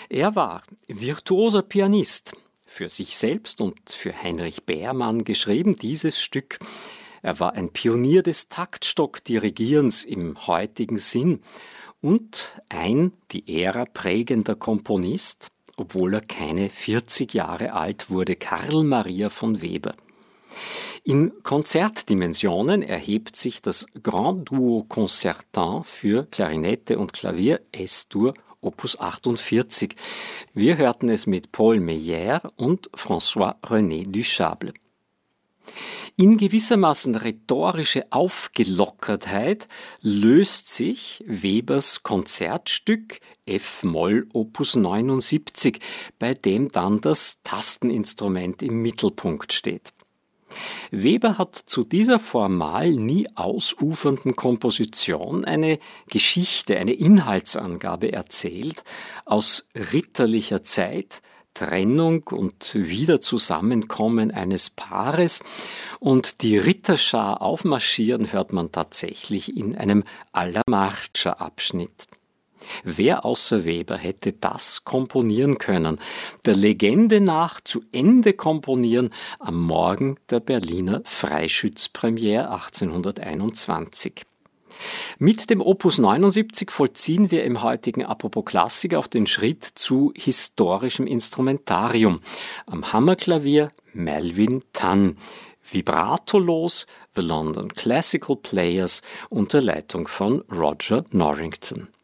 Er war virtuoser Pianist, für sich selbst und für Heinrich Beermann geschrieben, dieses Stück. Er war ein Pionier des Taktstock-Dirigierens im heutigen Sinn und ein die Ära prägender Komponist, obwohl er keine 40 Jahre alt wurde, Karl Maria von Weber. In Konzertdimensionen erhebt sich das Grand Duo Concertant für Klarinette und Klavier S-Dur Opus 48. Wir hörten es mit Paul Meyer und François-René Duchâble. In gewissermaßen rhetorische Aufgelockertheit löst sich Webers Konzertstück F-Moll Opus 79, bei dem dann das Tasteninstrument im Mittelpunkt steht. Weber hat zu dieser formal nie ausufernden Komposition eine Geschichte, eine Inhaltsangabe erzählt, aus ritterlicher Zeit, Trennung und Wiederzusammenkommen eines Paares, und die Ritterschar aufmarschieren hört man tatsächlich in einem Alla Marcia-Abschnitt. Wer außer Weber hätte das komponieren können? Der Legende nach zu Ende komponieren am Morgen der Berliner Freischütz-Premiere 1821. Mit dem Opus 79 vollziehen wir im heutigen Apropos Klassik auch den Schritt zu historischem Instrumentarium. Am Hammerklavier Melvin Tann. Vibratolos The London Classical Players unter Leitung von Roger Norrington.